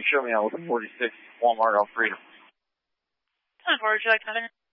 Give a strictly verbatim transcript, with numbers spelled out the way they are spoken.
show me out with a forty-six Walmart on Freedom. ten four, would you like another?